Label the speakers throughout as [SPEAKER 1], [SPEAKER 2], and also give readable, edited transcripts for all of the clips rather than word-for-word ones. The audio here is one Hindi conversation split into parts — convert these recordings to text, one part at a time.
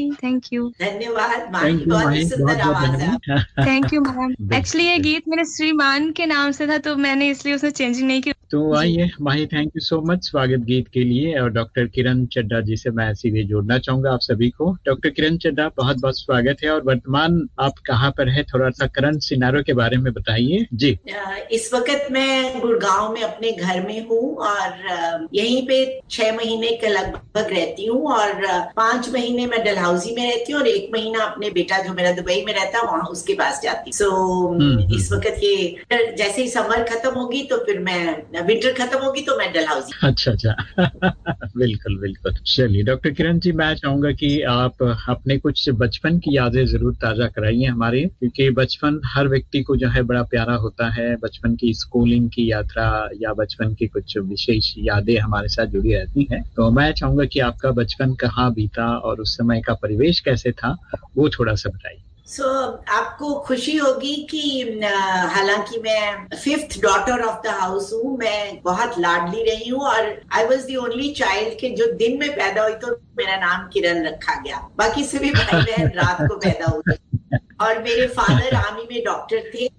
[SPEAKER 1] Thank you.
[SPEAKER 2] धन्यवाद
[SPEAKER 3] माही,
[SPEAKER 2] बहुत ही सुंदर आवाज है।
[SPEAKER 1] Thank you ma'am. एक्चुअली ये गीत मेरे श्रीमान के नाम से था तो मैंने इसलिए उसमें चेंजिंग नहीं की।
[SPEAKER 3] तो आइए माही, थैंक यू सो मच स्वागत गीत के लिए। और डॉक्टर किरण चड्ढा जी से मैं सीधे जोड़ना चाहूंगा आप सभी को। डॉक्टर किरण चड्ढा, बहुत बहुत स्वागत है। और वर्तमान आप कहाँ पर है, थोड़ा सा करंट सिनारियो के बारे में बताइए जी।
[SPEAKER 2] इस वक्त मैं गुड़गांव में अपने घर में हूँ और यहीं पे 6 महीने के लगभग रहती हूँ और 5 महीने मैं डलहौजी में रहती हूँ और 1 महीना अपने बेटा जो मेरा दुबई में रहता है वहाँ उसके पास जाती हूँ। इस वक्त ये जैसे ही समर खत्म होगी तो फिर मैं विंटर खत्म होगी तो मैं डलहौजी।
[SPEAKER 3] अच्छा बिल्कुल बिल्कुल। चलिए डॉक्टर किरण जी, मैं चाहूंगा कि आप अपने कुछ बचपन की यादें जरूर ताजा कराइए हमारी, क्योंकि बचपन हर व्यक्ति को जो है बड़ा प्यारा होता है। बचपन की स्कूलिंग की यात्रा या बचपन की कुछ विशेष यादें हमारे साथ जुड़ी रहती हैं। तो मैं चाहूंगा कि आपका बचपन कहाँ बीता और उस समय का परिवेश कैसे था, वो थोड़ा सा बताइए।
[SPEAKER 2] आपको खुशी होगी कि हालांकि मैं 5th daughter of the house हूँ, मैं बहुत लाडली रही हूँ और I was the only child के जो दिन में पैदा हुई तो मेरा नाम किरण रखा गया। बाकी सभी भाई बहन रात को पैदा हुए। और मेरे फादर आर्मी में डॉक्टर थे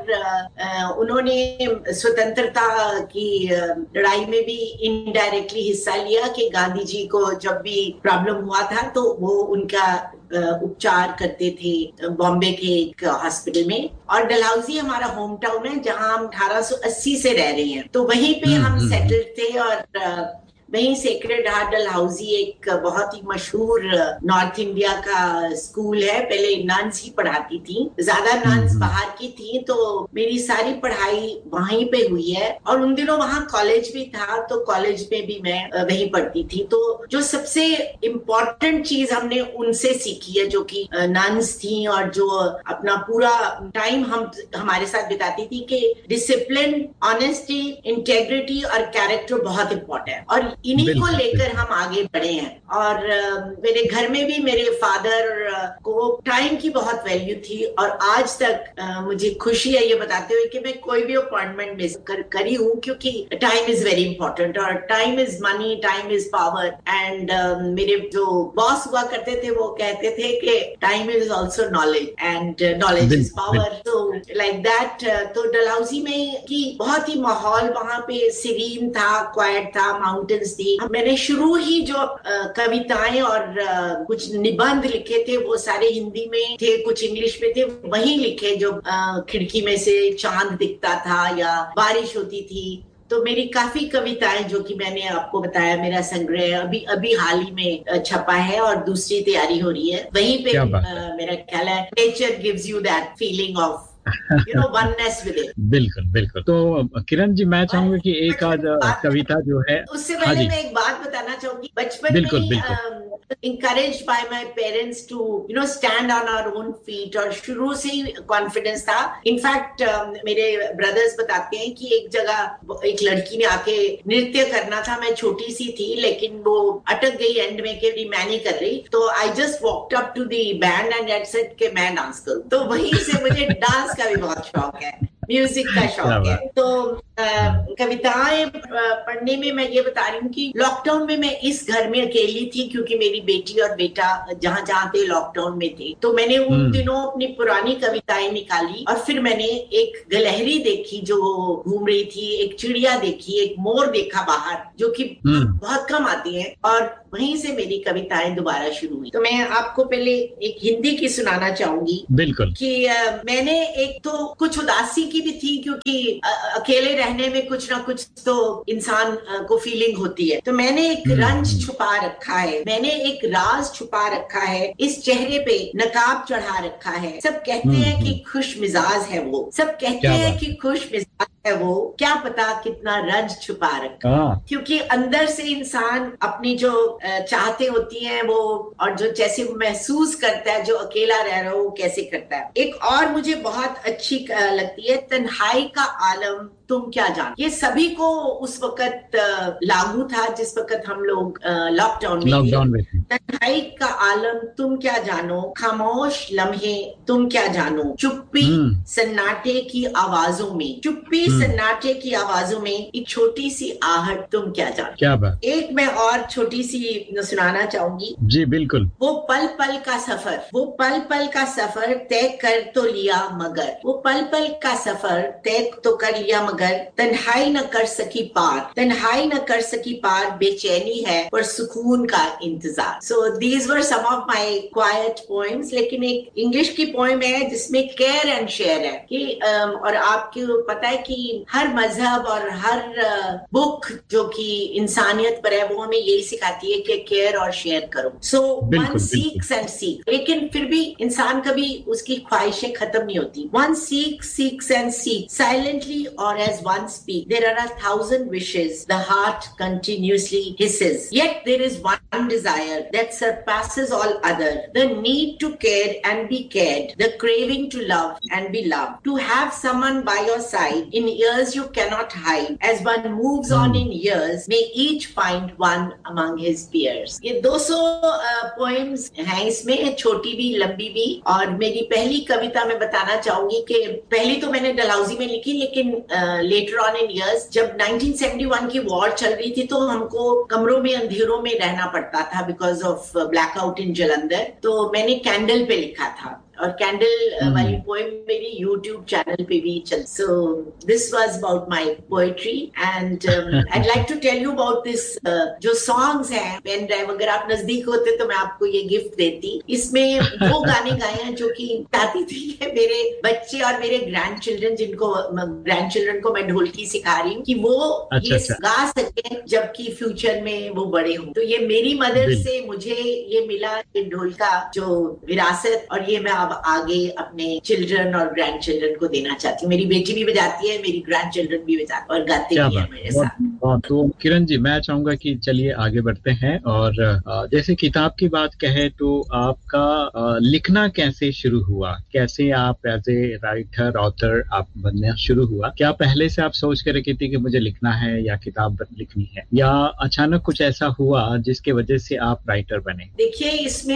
[SPEAKER 2] और उन्होंने स्वतंत्रता की लड़ाई में भी इनडायरेक्टली हिस्सा लिया कि गांधी जी को जब भी प्रॉब्लम हुआ था तो वो उनका उपचार करते थे बॉम्बे के एक हॉस्पिटल में। और डलहौजी हमारा होम टाउन है जहां हम 1880 से रह रहे हैं, तो वहीं पे हम सेटल्ड थे। और वहीं सेक्रेड हार्ट डलहौजी एक बहुत ही मशहूर नॉर्थ इंडिया का स्कूल है। पहले नन्स ही पढ़ाती थी, ज्यादा नन्स बाहर की थी, तो मेरी सारी पढ़ाई वहीं पे हुई है। और उन दिनों वहाँ कॉलेज भी था तो कॉलेज में भी मैं वहीं पढ़ती थी। तो जो सबसे इम्पोर्टेंट चीज हमने उनसे सीखी है जो कि नन्स थी और जो अपना पूरा टाइम हमारे साथ बिताती थी कि डिसिप्लिन, ऑनेस्टी, इंटेग्रिटी और कैरेक्टर बहुत इम्पोर्टेंट है और इन्हीं को लेकर हम आगे बढ़े हैं। और मेरे घर में भी मेरे फादर को टाइम की बहुत वैल्यू थी और आज तक मुझे खुशी है ये बताते हुए कि मैं कोई भी अपॉइंटमेंट मिस करी हूँ, क्योंकि टाइम इज वेरी इंपॉर्टेंट और time is money, time is power. And मेरे जो बॉस हुआ करते थे वो कहते थे कि time is also knowledge and knowledge is power, तो लाइक दैट। तो डलहौजी में की बहुत ही माहौल वहां पे सीरीन था, क्वाइट था, माउंटेन्स थी। मैंने शुरू ही जो कविताएं और कुछ निबंध लिखे थे वो सारे हिंदी में थे, कुछ इंग्लिश में थे, वही लिखे जो खिड़की में से चांद दिखता था या बारिश होती थी। तो मेरी काफी कविताएं जो कि मैंने आपको बताया, मेरा संग्रह अभी हाल ही में छपा है और दूसरी तैयारी हो रही है। वहीं पे मेरा ख्याल है nature gives you that feeling of oneness with it।
[SPEAKER 3] बिल्कुल बिल्कुल। तो किरण जी, मैं चाहूंगा कि एक आज कविता जो है,
[SPEAKER 2] उससे पहले मैं एक बात बताना चाहूंगी। बचपन में encouraged by my parents to stand on our own feet और शुरू से ही कॉन्फिडेंस था। इनफैक्ट मेरे ब्रदर्स बताते हैं कि एक जगह एक लड़की ने आके नृत्य करना था, मैं छोटी सी थी लेकिन वो अटक गई एंड में कि मैं नहीं कर रही, तो I just walked up to the band and said कि मैं डांस करूं। तो वहीं से मुझे डांस का भी बहुत शौक है, म्यूजिक का शौक है। तो कविताएं पढ़ने में मैं ये बता रही हूँ कि लॉकडाउन में मैं इस घर में अकेली थी क्योंकि मेरी बेटी और बेटा जहाँ जहाँ थे लॉकडाउन में थे। तो मैंने उन दिनों अपनी पुरानी कविताएं निकाली और फिर मैंने एक गिलहरी देखी जो घूम रही थी, एक चिड़िया देखी, एक मोर देखा बाहर जो कि बहुत कम आती है, और वहीं से मेरी कविताएं दोबारा शुरू हुई। तो मैं आपको पहले एक हिंदी की सुनाना चाहूंगी।
[SPEAKER 3] बिल्कुल।
[SPEAKER 2] कि मैंने एक तो कुछ उदासी की भी थी क्योंकि अकेले रहने में कुछ ना कुछ तो इंसान को फीलिंग होती है। तो मैंने एक रंज छुपा रखा है, मैंने एक राज छुपा रखा है, इस चेहरे पे नकाब चढ़ा रखा है। सब कहते हैं कि खुश मिजाज है वो, सब कहते हैं कि खुश मिजाज है वो, क्या पता कितना रंज छुपा रखा। क्योंकि अंदर से इंसान अपनी जो चाहते होती हैं वो और जो जैसे वो महसूस करता है, जो अकेला रह रहा हो वो कैसे करता है। एक और मुझे बहुत अच्छी लगती है, तन्हाई का आलम तुम क्या जानो, ये सभी को उस वक्त लागू था जिस वक्त हम लोग लॉकडाउन में थे। तन्हाई का आलम तुम क्या जानो, खामोश लम्हे तुम क्या जानो, चुप्पी सन्नाटे की आवाजों में, चुप्पी सन्नाटे की आवाजों में एक छोटी सी आहट तुम क्या जानो।
[SPEAKER 3] क्या बात।
[SPEAKER 2] एक मैं और छोटी सी सुनाना चाहूंगी।
[SPEAKER 3] जी बिल्कुल।
[SPEAKER 2] वो पल पल का सफर, वो पल पल का सफर तय कर तो लिया मगर, वो पल पल का सफर तय तो कर लिया मगर, तन्हाई न कर सकी पार, तन्हाई न कर सकी पार, बेचैनी है पर सुकून का इंतजार। So these were some of my quite poems. लेकिन एक इंग्लिश की पोएम है जिसमें केयर एंड शेयर है कि और आपको पता है कि हर मजहब और हर बुक जो कि इंसानियत पर है वो हमें यही सिखाती है कि केयर और शेयर करो। So one seeks and seek, लेकिन फिर भी इंसान कभी उसकी ख्वाहिशें खत्म नहीं होती। One seeks and seek silently और as one speak, there are 1,000 wishes, the heart continuously hisses, yet there is one desire that surpasses all other, the need to care and be cared, the craving to love and be loved, to have someone by your side in years you cannot hide, as one moves on in years may each find one among his peers। ये 200 पोएम्स हैं इसमें, छोटी भी लंबी भी। और मेरी पहली कविता मैं बताना चाहूंगी कि पहली तो मैंने डलहौजी में लिखी, लेकिन लेटर ऑन इन इयर्स जब 1971 की वॉर चल रही थी तो हमको कमरों में अंधेरों में रहना पड़ता था बिकॉज ऑफ ब्लैकआउट इन जलंधर। तो मैंने कैंडल पे लिखा था और कैंडल वाली पोएम मेरी यूट्यूब चैनल पे भी चल। So this was about my poetry and I like to tell you about this. जो सॉन्ग्स हैं पेन ड्राइव, अगर आप नजदीक होते तो मैं आपको ये गिफ्ट देती। इसमें वो गाने गाए हैं जो कि चाहती थी कि मेरे बच्चे और मेरे ग्रैंड चिल्ड्रन को मैं ढोलकी सिखा रही हूँ कि वो ये गा सके जबकि फ्यूचर में वो बड़े हों। तो ये मेरी मदर से मुझे ये मिला, ये ढोल का जो विरासत, और ये मैं आगे अपने चिल्ड्रन और ग्रैंड चिल्ड्रन को देना चाहती हूँ। मेरी बेटी भी बजाती है, मेरी ग्रैंड चिल्ड्रन भी बजाती और गाते भी हैं मेरे साथ।
[SPEAKER 3] तो किरण जी मैं चाहूंगा कि चलिए आगे बढ़ते हैं। और जैसे किताब की बात कहे तो आपका लिखना कैसे शुरू हुआ, कैसे आप एज ए राइटर ऑथर आप बनना शुरू हुआ? क्या पहले से आप सोच के रखी थी कि मुझे लिखना है या किताब लिखनी है, या अचानक कुछ ऐसा हुआ जिसके वजह से आप राइटर बने?
[SPEAKER 2] देखिए इसमें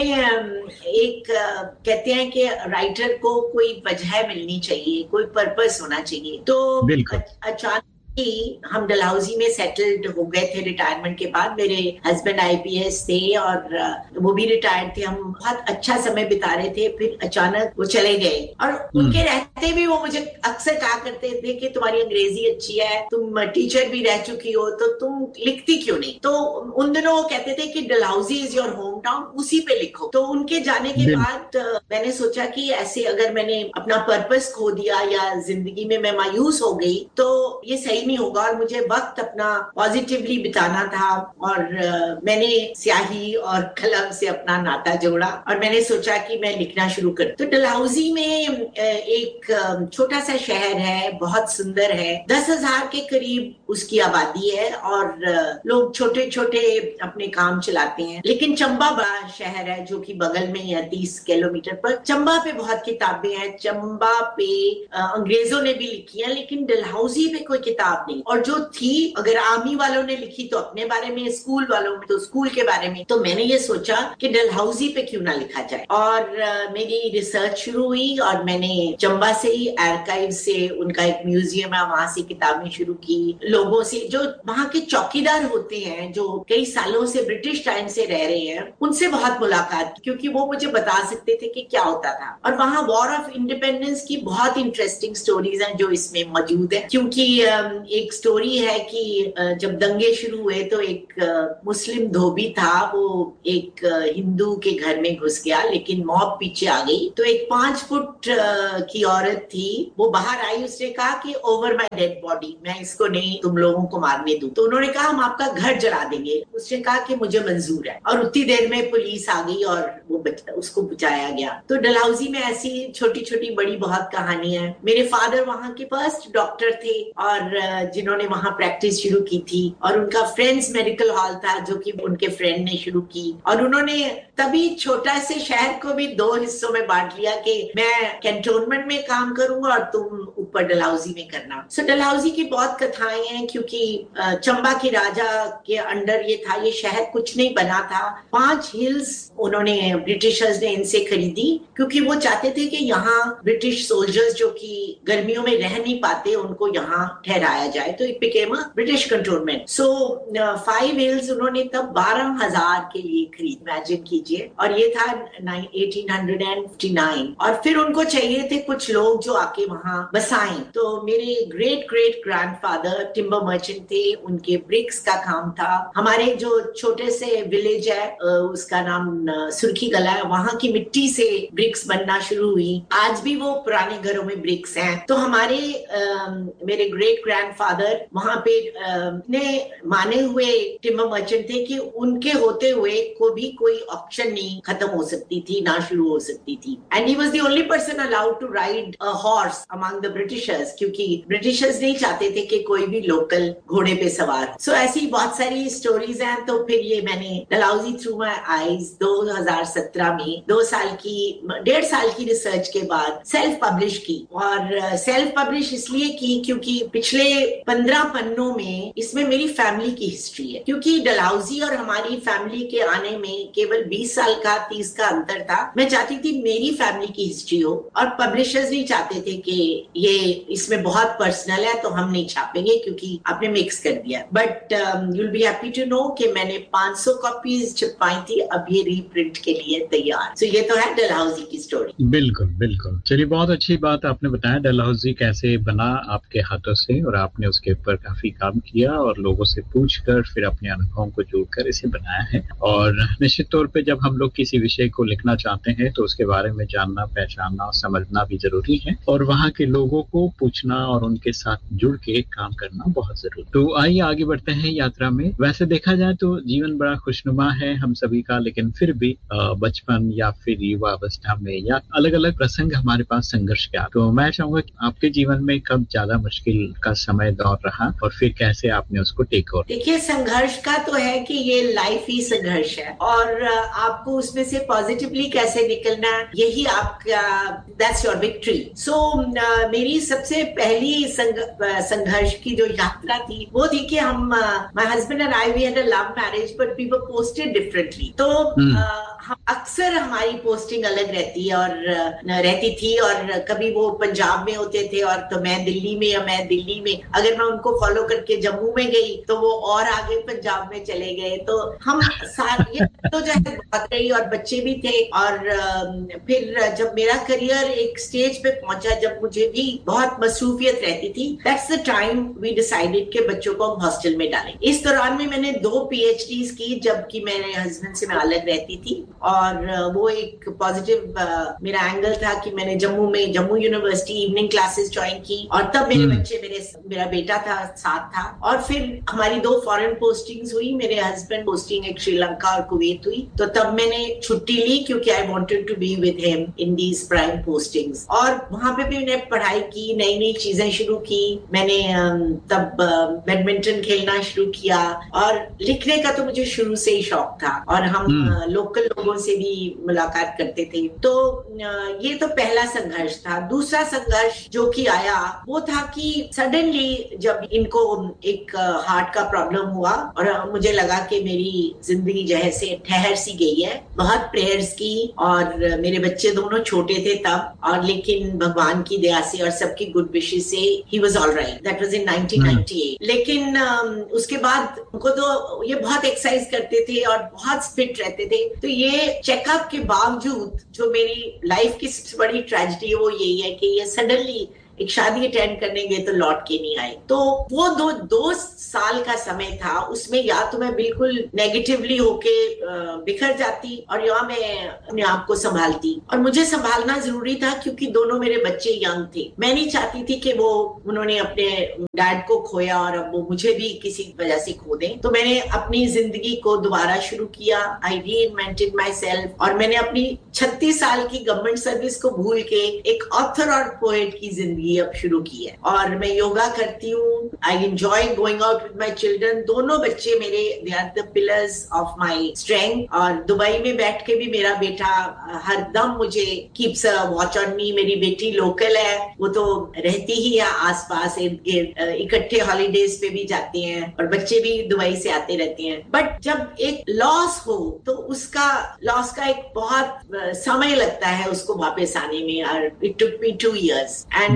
[SPEAKER 2] एक कहते हैं कि राइटर को कोई वजह मिलनी चाहिए, कोई पर्पस होना चाहिए। तो अचानक कि हम डलहौजी में सेटल्ड हो गए थे रिटायरमेंट के बाद। मेरे हस्बैंड आईपीएस थे और वो भी रिटायर्ड थे। हम बहुत अच्छा समय बिता रहे थे, फिर अचानक वो चले गए। और उनके रहते भी वो मुझे अक्सर कहा करते थे कि तुम्हारी अंग्रेजी अच्छी है, तुम टीचर भी रह चुकी हो, तो तुम लिखती क्यों नहीं? तो उन दिनों वो कहते थे कि Dalhousie is your home town, उसी पे लिखो। तो उनके जाने के बाद मैंने सोचा कि ऐसे अगर मैंने अपना पर्पस खो दिया या जिंदगी में मैं मायूस हो गई तो ये सही नहीं होगा, और मुझे वक्त अपना पॉजिटिवली बिताना था। और मैंने स्याही और कलम से अपना नाता जोड़ा और मैंने सोचा कि मैं लिखना शुरू कर। तो डलहौजी में एक छोटा सा शहर है, बहुत सुंदर है, 10,000 के करीब उसकी आबादी है और लोग छोटे छोटे अपने काम चलाते हैं। लेकिन चंबा बड़ा शहर है जो कि बगल में है 30 किलोमीटर पर। चंबा पे बहुत किताबें हैं, चंबा पे अंग्रेजों ने भी लिखी है, लेकिन डलहौजी पे कोई किताब नहीं। और जो थी अगर आर्मी वालों ने लिखी तो अपने बारे में, स्कूल वालों में तो स्कूल के बारे में। तो मैंने ये सोचा कि डलहौजी पे क्यों ना लिखा जाए। और मेरी रिसर्च शुरू हुई और मैंने चंबा से ही आर्काइव से, उनका एक म्यूजियम है, वहां से किताबें शुरू की। लोगों से जो वहां के चौकीदार होते हैं जो कई सालों से ब्रिटिश टाइम से रह रहे हैं, उनसे बहुत मुलाकात, क्योंकि वो मुझे बता सकते थे कि क्या होता था। और वहां वॉर ऑफ इंडिपेंडेंस की बहुत इंटरेस्टिंग स्टोरीज हैं जो इसमें मौजूद है। क्योंकि एक स्टोरी है कि जब दंगे शुरू हुए तो एक मुस्लिम धोबी था, वो एक हिंदू के घर में घुस गया, लेकिन मॉब पीछे आ गई। तो एक 5 फुट की औरत थी, वो बाहर आई, उसने कहा कि ओवर माय डेड बॉडी, मैं इसको नहीं तुम लोगों को मारने दूं। तो उन्होंने कहा हम आपका घर जला देंगे। उसने कहा कि मुझे मंजूर है। और उतनी देर में पुलिस आ गई और वो उसको बचाया गया। तो डलहौजी में ऐसी छोटी छोटी बड़ी बहुत कहानियां हैं। मेरे फादर वहां के फर्स्ट डॉक्टर थे और जिन्होंने वहां प्रैक्टिस शुरू की थी, और उनका फ्रेंड्स मेडिकल हॉल था जो कि उनके फ्रेंड ने शुरू की। और उन्होंने तभी छोटा से शहर को भी 2 हिस्सों में बांट लिया कि मैं कैंटोनमेंट में काम करूंगा और तुम ऊपर डलहौजी में करना। सो डलहौजी की बहुत कथाएं हैं, क्योंकि चंबा के राजा के अंडर ये था, ये शहर कुछ नहीं बना था। 5 हिल्स उन्होंने ब्रिटिशर्स ने इनसे खरीदी, क्योंकि वो चाहते थे कि यहाँ ब्रिटिश सोल्जर्स जो कि गर्मियों में रह नहीं पाते उनको यहाँ ठहराया जाए, तो it became a British cantonment. So 5 hills उन्होंने तब 12,000 के लिए खरीद, इमेजिन कीजिए, और ये था 1859। और फिर उनको चाहिए थे कुछ लोग जो आके वहां बसाएं, तो मेरे great great grandfather timber merchant थे, उनके ब्रिक्स का काम था। हमारे जो छोटे से विलेज है उसका नाम सुर्खी गला है, वहां की मिट्टी से ब्रिक्स बनना शुरू हुई। आज भी वो पुराने घरों में ब्रिक्स हैं। तो हमारे मेरे ग्रेट ग्रैंडफादर वहां पे ने माने हुए टिम्बर मर्चेंट थे कि उनके होते हुए को भी कोई ऑक्शन नहीं खत्म हो सकती थी, ना शुरू हो सकती थी। And he was the only person allowed to ride a horse among the Britishers, क्योंकि ब्रिटिशर्स नहीं चाहते थे कि कोई भी लोकल घोड़े पे सवार। सो ऐसी बहुत सारी स्टोरीज हैं। तो फिर ये मैंने डलहौजी थ्रू माय आईज 2017 में 1.5 साल की रिसर्च के बाद सेल्फ पब्लिश की। और सेल्फ पब्लिश इसलिए की क्योंकि पिछले 15 पन्नों में इसमें मेरी फैमिली की हिस्ट्री है, क्योंकि डलहौजी और हमारी फैमिली के आने में केवल 20 साल का 30 का अंतर था। मैं चाहती थी मेरी फैमिली की हिस्ट्री हो, और पब्लिशर्स नहीं चाहते थे कि ये इसमें बहुत पर्सनल है तो हम नहीं छापेंगे क्योंकि आपने मिक्स कर दिया। But you'll be happy to know कि मैंने 500 कॉपीज छपवाई थी, अब ये रीप्रिंट के लिए तैयार। सो ये तो है डलहौजी की स्टोरी।
[SPEAKER 3] बिल्कुल बिल्कुल, चलिए बहुत अच्छी बात आपने बताया डलहौजी कैसे बना आपके हाथों से, और आपने उसके ऊपर काफी काम किया और लोगों से पूछकर फिर अपने अनुभवों को जोड़कर इसे बनाया है। और निश्चित तौर पे जब हम लोग किसी विषय को लिखना चाहते हैं तो उसके बारे में जानना, पहचानना, समझना भी जरूरी है, और वहाँ के लोगों को पूछना और उनके साथ जुड़ के काम करना बहुत जरूरी। तो आइए आगे बढ़ते हैं यात्रा में। वैसे देखा जाए तो जीवन बड़ा खुशनुमा है हम सभी का, लेकिन फिर भी बचपन या फिर युवा अवस्था में या अलग अलग प्रसंग हमारे पास संघर्ष के। तो मैं चाहूंगा कि आपके जीवन में कब ज्यादा मुश्किल का समय दौर रहा और फिर कैसे आपने उसको टेक ओवर?
[SPEAKER 2] देखिए, संघर्ष का तो है कि ये लाइफ ही संघर्ष है, और आपको उसमें से पॉजिटिवली कैसे निकलना, यही आपका दैट्स योर विक्ट्री। सो मेरी सबसे पहली संघर्ष की जो यात्रा थी वो थी कि हम my husband and I we had a love marriage but we were posted differently. तो हम अक्सर हमारी पोस्टिंग अलग रहती थी, और कभी वो पंजाब में होते थे और तो मैं दिल्ली में, या मैं दिल्ली में अगर मैं उनको फॉलो करके जम्मू में गई तो वो और आगे पंजाब में चले गए। तो हम सारे तो जो है बहुत रही, और बच्चे भी थे। और फिर जब मेरा करियर एक स्टेज पे पहुंचा जब मुझे भी बहुत मसरूफियत रहती थी, that's the time we decided के बच्चों को हम हॉस्टल में डालें। इस दौरान में मैंने 2 PhDs की, जबकि मेरे हस्बैंड से मैं अलग रहती थी, और वो एक पॉजिटिव मेरा एंगल था कि मैंने Jammu university evening classes join की, और तब मेरे बच्चे मेरा बेटा था साथ था। और फिर हमारी 2 फॉरेन पोस्टिंग्स हुई, मेरे हस्बैंड पोस्टिंग एक श्रीलंका और कुवैत हुई, तो तब मैंने छुट्टी ली क्योंकि I wanted to be with him in these prime postings. और वहां पे भी मैंने पढ़ाई की, नई नई चीजें शुरू की। मैंने तब बैडमिंटन खेलना शुरू किया, और लिखने का तो मुझे शुरू से ही शौक था, और हम लोकल लोगों से भी मुलाकात करते थे। तो ये तो पहला संघर्ष था। दूसरा संघर्ष जो कि आया वो था कि सडनली जब इनको एक हार्ट का प्रॉब्लम हुआ, और मुझे लगा कि मेरी जिंदगी जो है से ठहर सी गई है। बहुत प्रेयर्स की, और मेरे बच्चे दोनों छोटे थे तब, और लेकिन भगवान की दया से और सबकी गुड विशेस से he was all right. That was in 1998। लेकिन उसके बाद उनको तो ये बहुत एक्सरसाइज करते थे और बहुत फिट रहते थे। तो ये चेकअप के बावजूद जो मेरी लाइफ की सबसे बड़ी ट्रेजेडी है वो यही है कि ये सडनली एक शादी अटेंड करने गए तो लौट के नहीं आए। तो वो 2 साल का समय था, उसमें या तो मैं बिल्कुल नेगेटिवली होके बिखर जाती, और या मैं अपने आप को संभालती। और मुझे संभालना जरूरी था क्योंकि दोनों मेरे बच्चे यंग थे। मैं नहीं चाहती थी कि उन्होंने अपने डैड को खोया और अब वो मुझे भी किसी वजह से खो दें। तो मैंने अपनी जिंदगी को दोबारा शुरू किया। आई रीइन्वेंटेड माई सेल्फ, और मैंने अपनी 36 साल की गवर्नमेंट सर्विस को भूल के एक ऑथर और पोएट की जिंदगी जिंदगी अब शुरू की है। और मैं योगा करती हूँ, I enjoy going out with my children. दोनों बच्चे मेरे, they are the pillars of my strength. और दुबई में बैठ के भी मेरा बेटा हरदम मुझे keeps a watch on me. मेरी बेटी लोकल है, वो तो रहती ही है आस पास, इकट्ठे हॉलीडेज पे भी जाते हैं और बच्चे भी दुबई से आते रहते हैं। बट जब एक लॉस हो तो उसका लॉस का एक बहुत समय लगता है उसको वापस आने में। और it took me 2 years and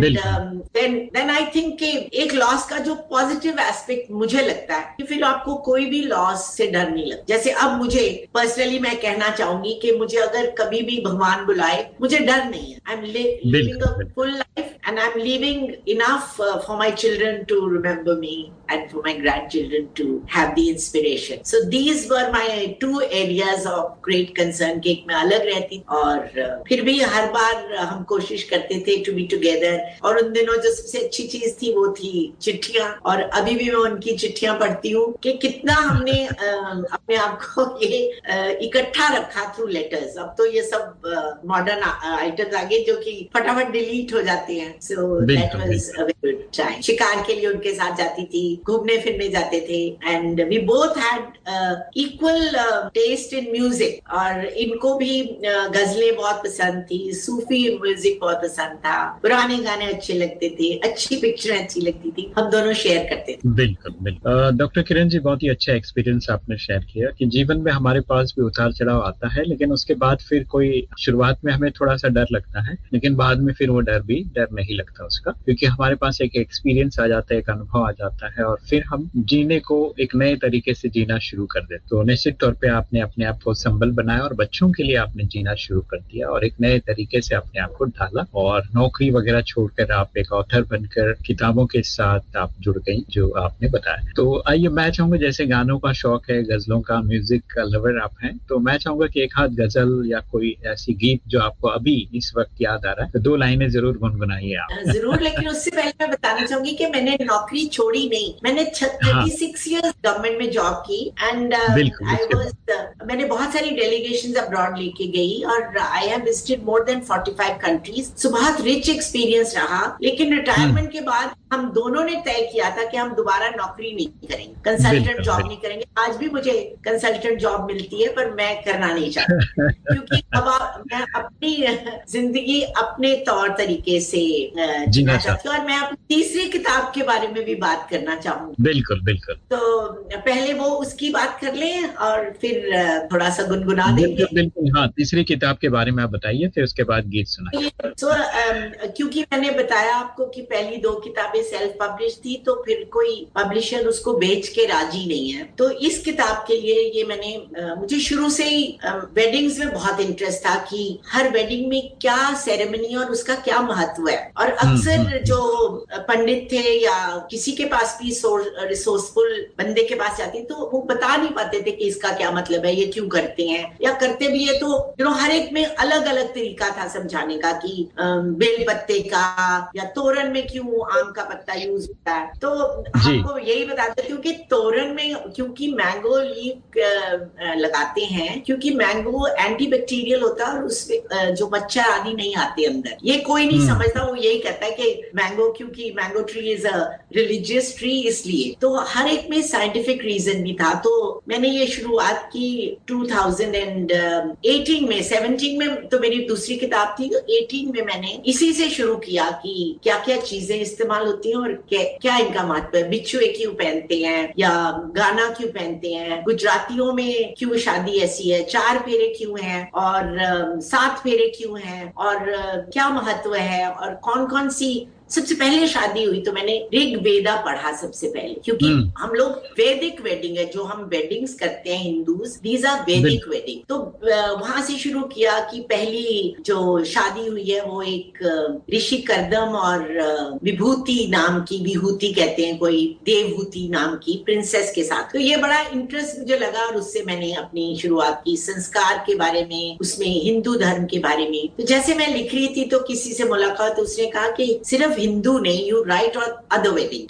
[SPEAKER 2] then I think कि एक लॉस का जो पॉजिटिव एस्पेक्ट मुझे लगता है कि फिर आपको कोई भी लॉस से डर नहीं लगता। जैसे अब मुझे पर्सनली मैं कहना चाहूंगी कि मुझे अगर कभी भी भगवान बुलाए, मुझे डर नहीं है। I am living a full life and I'm leaving enough for my children to remember me and for my grandchildren to have the inspiration. So these were my 2 areas of great concern कि मैं अलग रहती और फिर भी हर बार हम कोशिश करते थे to be together। और उन दिनों जो सबसे अच्छी चीज थी वो थी चिट्ठियां। और अभी भी मैं उनकी चिट्ठियां पढ़ती हूँ कि कितना हमने अपने आप को ये इकट्ठा रखा थ्रू लेटर्स। अब तो ये सब मॉडर्न आइटम्स आ गए जो कि फटाफट डिलीट हो जाते हैं। So that was a very good time. शिकार के लिए उनके साथ जाती थी, घूमने फिरने जाते थे and we both had equal taste in music। और इनको भी गजलें बहुत पसंद थी, सूफी म्यूजिक बहुत पसंद था, पुराने गाने अच्छे लगते थे, अच्छी पिक्चरें अच्छी लगती थी, हम दोनों शेयर करते थे।
[SPEAKER 3] बिल्कुल बिल्कुल। डॉक्टर किरण जी, बहुत ही अच्छा एक्सपीरियंस आपने शेयर किया कि जीवन में हमारे पास भी उतार चढ़ाव आता है, लेकिन उसके बाद फिर कोई शुरुआत में हमें थोड़ा सा डर लगता है, लेकिन बाद में फिर वो डर नहीं लगता उसका, क्योंकि हमारे पास एक एक्सपीरियंस आ जाता है, एक अनुभव आ जाता है और फिर हम जीने को एक नए तरीके से जीना शुरू कर देते। तो निश्चित तौर पे आपने अपने आप को संबल बनाया और बच्चों के लिए आपने जीना शुरू कर दिया और एक नए तरीके से अपने आप को ढाला और नौकरी वगैरह छोड़कर आप एक ऑथर बनकर किताबों के साथ आप जुड़ गई, जो आपने बताया। तो आइए, मैं चाहूंगा, जैसे गानों का शौक है, गजलों का, म्यूजिक का लवर आप हैं, तो मैं चाहूंगा कि एक हाथ गजल या कोई ऐसी गीत जो आपको अभी इस वक्त याद आ रहा है, तो 2 लाइनें जरूर गुनगुनाइए आप।
[SPEAKER 2] जरूर, लेकिन उससे पहले मैं बताना चाहूंगी कि मैंने नौकरी छोड़ी नहीं। मैंने 36 years गवर्नमेंट में जॉब की एंड मैंने बहुत सारी डेलीगेशंस अब्रॉड लेके गई और I have visited more than 45 countries. सो बहुत रिच एक्सपीरियंस रहा। लेकिन रिटायरमेंट के बाद हम दोनों ने तय किया था कि हम दोबारा नौकरी नहीं करेंगे, कंसल्टेंट जॉब नहीं करेंगे। आज भी मुझे कंसल्टेंट जॉब मिलती है पर मैं करना नहीं चाहती क्योंकि अब मैं अपनी जिंदगी अपने तौर तरीके से जीना चाहती हूँ। और मैं अपनी तीसरी किताब के बारे में भी बात करना चाहूंगी।
[SPEAKER 3] बिल्कुल बिल्कुल।
[SPEAKER 2] तो पहले वो उसकी बात कर लें और फिर थोड़ा सा गुनगुना देंगे।
[SPEAKER 3] बिल्कुल, हाँ, तीसरी किताब के बारे में आप बताइए, फिर उसके बाद गीत सुनाइए।
[SPEAKER 2] क्योंकि मैंने बताया आपको कि पहली 2 किताबें सेल्फ पब्लिश थी, तो फिर कोई पब्लिशर उसको बेच के राजी नहीं है। तो इस किताब के लिए ये मैंने मुझे शुरू से ही वेडिंग्स में बहुत इंटरेस्ट था कि हर वेडिंग में क्या सेरेमनी और उसका क्या महत्व है। और अक्सर जो पंडित थे या किसी के पास भी रिसोर्सफुल बंदे के पास जाते तो वो बता नहीं पाते थे कि इसका क्या मतलब है, ये क्यों करते हैं, या करते भी है तो हर एक में अलग अलग तरीका था समझाने का कि बेल पत्ते का या तोरण में क्यों आम का पत्ता यूज होता है। तो आपको यही बता देती हूँ कि तोरण में क्योंकि मैंगो लीफ लगाते हैं, क्योंकि मैंगो एंटीबैक्टीरियल होता है और उसमें जो मच्छर आदि नहीं आते अंदर। ये कोई नहीं समझता, वो यही कहता है कि मैंगो, क्योंकि mango tree is a religious tree, इसलिए। तो हर एक में साइंटिफिक रीजन भी था। तो मैंने ये शुरुआत की 2018 में। 17 में तो मेरी दूसरी किताब थी, तो 18 में मैंने इसी से शुरू किया कि क्या क्या चीजें इस्तेमाल होती हैं और क्या इनका महत्व है। बिच्छुए क्यों पहनते हैं या गाना क्यों पहनते हैं, गुजरातियों में क्यों शादी ऐसी है, 4 फेरे क्यों हैं और 7 फेरे क्यों हैं और क्या महत्व है और कौन कौन सी सबसे पहले शादी हुई। तो मैंने ऋग वेदा पढ़ा सबसे पहले, क्योंकि हम लोग वैदिक वेडिंग है जो हम वेडिंग्स करते हैं हिंदूज, दीज आर वैदिक वेडिंग। तो वहां से शुरू किया कि पहली जो शादी हुई है वो एक ऋषि कर्दम और विभूति नाम की, विभूति कहते हैं, कोई देवभूति नाम की प्रिंसेस के साथ। तो ये बड़ा इंटरेस्ट मुझे लगा और उससे मैंने अपनी शुरुआत की संस्कार के बारे में, उसमें हिंदू धर्म के बारे में। तो जैसे मैं लिख रही थी तो किसी से मुलाकात, उसने कहा कि सिर्फ हिंदू नहीं, यू राइट और अदर वेडिंग। तो फिर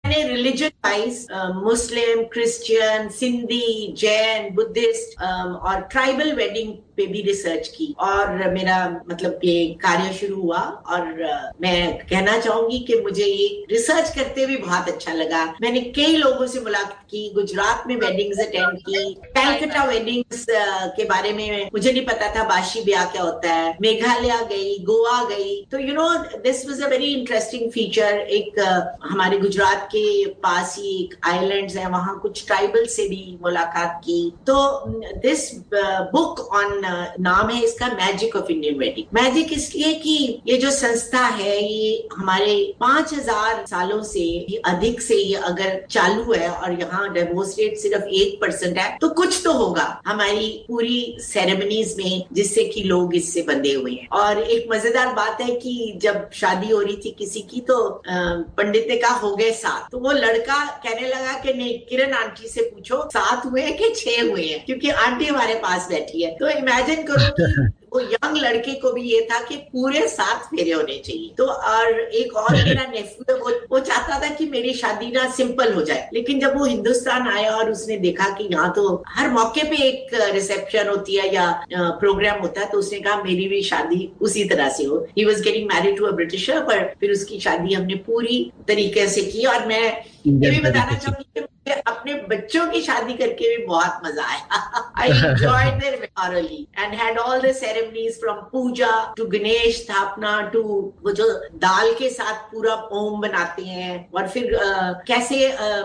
[SPEAKER 2] मैंने रिलीजन वाइज मुस्लिम, क्रिश्चियन, सिंधी, जैन, बुद्धिस्ट और ट्राइबल वेडिंग पे भी रिसर्च की और मेरा मतलब ये कार्य शुरू हुआ और मैं कहना चाहूंगी कि मुझे ये रिसर्च करते हुए बहुत अच्छा लगा। मैंने कई लोगों से मुलाकात की, गुजरात में वेडिंग्स अटेंड की, कैलकाटा वेडिंग्स के बारे में मुझे नहीं पता था बाशी ब्याह क्या होता है, मेघालय गई, गोवा गई, तो you know this was a very interesting feature. एक हमारे गुजरात के पास ही एक आइलैंड्स है, वहां कुछ ट्राइबल से भी मुलाकात की। तो दिस बुक ऑन नाम है इसका magic of Indian wedding. Magic इसलिए कि ये जो संस्था है ये हमारे 5000 सालों से अधिक से ये अगर चालू है और यहाँ डिवोर्स रेट सिर्फ 1% है, तो कुछ तो होगा हमारी पूरी सेरेमनीज में जिससे कि लोग इससे बंधे हुए हैं। और एक मजेदार बात है कि जब शादी हो रही थी किसी की तो पंडित ने कहा हो गए 7, तो वो लड़का कहने लगा कि नहीं, किरण आंटी से पूछो 7 हुए हैं कि 6 हुए हैं, क्योंकि आंटी हमारे पास बैठी है। तो इमेजिन करो कि वो यंग लड़के को भी ये था कि पूरे 7 फेरे होने चाहिए। तो और एक और मेरा नेफ्यू वो चाहता था कि मेरी शादी ना सिंपल हो जाए, लेकिन जब वो हिंदुस्तान आया और उसने देखा कि यहाँ तो हर मौके पे एक रिसेप्शन होती है या प्रोग्राम होता है, तो उसने कहा मेरी भी शादी उसी तरह से हो। He was getting married to a britisher, पर फिर उसकी शादी हमने पूरी तरीके से की। और मैं ये भी बताना चाहूंगी कि अपने बच्चों की शादी करके भी बहुत मजा आया। I enjoyed their thoroughly and had all the ceremonies from Puja to Ganesh स्थापना to वो जो दाल के साथ पूरा ओम बनाते हैं और फिर कैसे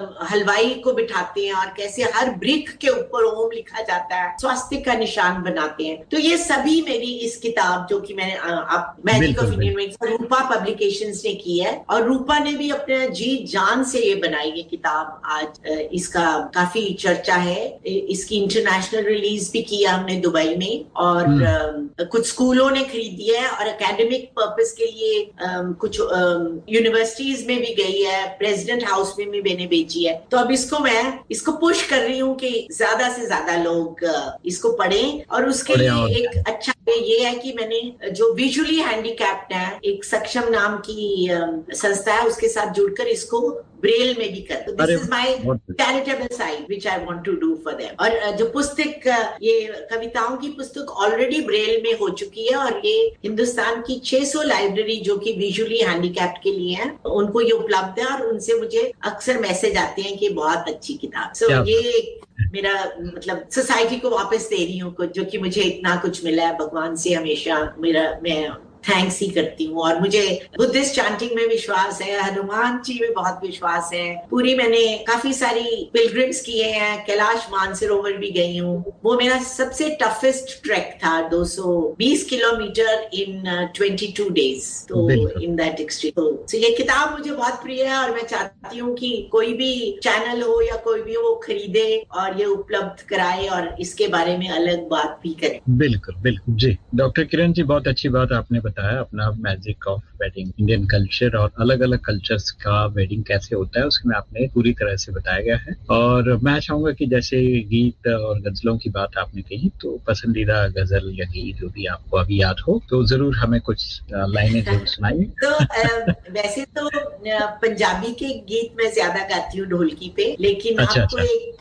[SPEAKER 2] हलवाई को बिठाते हैं और कैसे हर ब्रिक के ऊपर ओम लिखा जाता है, स्वास्तिक का निशान बनाते हैं। तो ये सभी मेरी इस किताब जो कि मैंने magic of Indian wedding Rupa publications ने की है, और रूपा ने भी अपने जी जान से ये बनाई है किताब। आज इसका काफी चर्चा है। इसकी इंटरनेशनल रिलीज भी किया हमने दुबई में, और कुछ स्कूलों ने खरीदी है और एकेडमिक पर्पस के लिए कुछ यूनिवर्सिटीज में भी गई है, प्रेसिडेंट हाउस में भी मैंने बेची है। तो अब मैं इसको पुश कर रही हूँ कि ज्यादा से ज्यादा लोग इसको पढ़ें। और उसके लिए एक अच्छा ये है कि मैंने जो विजुअली हैंडीकैप्ड है, एक सक्षम नाम की संस्था है, उसके साथ जुड़कर इसको ब्रेल में भी कर। This is my charitable side which I want to do for them. और जो पुस्तक, ये कविताओं की पुस्तक ऑलरेडी ब्रेल में हो चुकी है, और ये हिंदुस्तान की 600 लाइब्रेरी जो कि विजुअली हैंडीकैप्ड के लिए है, उनको ये उपलब्ध है। और उनसे मुझे अक्सर मैसेज आते हैं कि बहुत अच्छी किताब। सो ये मेरा मतलब सोसाइटी को वापस दे रही हूँ, जो कि मुझे इतना कुछ मिला है भगवान से। हमेशा मैं थैंक्स ही करती हूँ। और मुझे बुद्धिस्ट चैंटिंग में विश्वास है, हनुमान जी में बहुत विश्वास है। पूरी मैंने काफी सारी पिलग्रिम्स किए हैं, कैलाश मानसरोवर भी गई हूँ। वो मेरा सबसे टफेस्ट ट्रैक था, 220 किलोमीटर इन 22 डेज, तो इन दैट एक्सट्रीम। तो ये किताब मुझे बहुत प्रिय है, और मैं चाहती हूँ कि कोई भी चैनल हो या कोई भी वो खरीदे और ये उपलब्ध कराए और इसके बारे में अलग बात भी करे।
[SPEAKER 3] बिल्कुल बिल्कुल जी। डॉक्टर किरण जी, बहुत अच्छी बात आपने बताया अपना magic of wedding, Indian culture और अलग अलग कल्चर्स का वेडिंग कैसे होता है उसमें आपने पूरी तरह से बताया गया है। और मैं चाहूंगा कि जैसे गीत और गजलों की बात आपने कही, तो पसंदीदा गजल या गीत जो भी आपको अभी याद हो तो जरूर हमें कुछ लाइनें जरूर सुनाइए।
[SPEAKER 2] तो वैसे तो पंजाबी के गीत मैं ज्यादा गाती हूँ ढोलकी पे, लेकिन आपको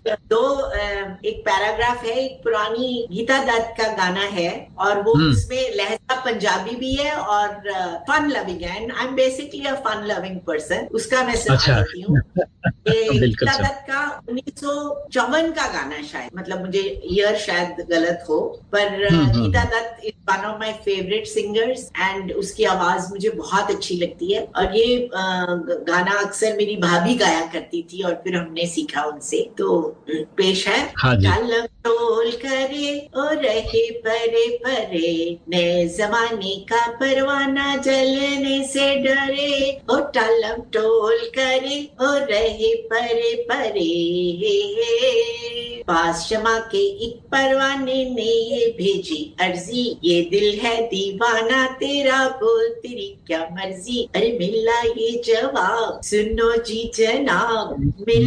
[SPEAKER 2] एक पैराग्राफ है, एक पुरानी गीता दत्त का गाना है, और वो उसमें लहजा पंजाबी भी है और फन लविंग है। And I am basically a fun loving person. उसका मैं सुना देती हूँ। गीता दत्त का 1954 का गाना शायद, मतलब मुझे ईयर शायद गलत हो, पर Geeta Dutt is one of my favourite singers and उसकी आवाज मुझे बहुत अच्छी लगती है। और ये गाना अक्सर मेरी भाभी गाया करती थी और फिर हमने सीखा उनसे। तो पेश है। तालम टोल करे और रहे परे परे, नए जमाने का परवाना जलने से डरे, और तालम टोल करे और रहे परे परे, पास शमा के एक परवाने ने ये भेजी अर्जी, ये दिल है दीवाना तेरा, बोल तेरी क्या मर्जी। अरे मिला ये जवाब, सुनो जी जनाब, मिल